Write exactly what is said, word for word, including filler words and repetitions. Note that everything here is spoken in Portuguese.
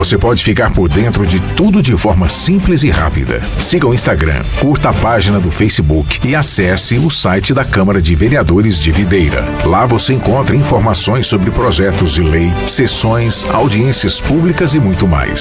Você pode ficar por dentro de tudo de forma simples e rápida. Siga o Instagram, curta a página do Facebook e acesse o site da Câmara de Vereadores de Videira. Lá você encontra informações sobre projetos de lei, sessões, audiências públicas e muito mais.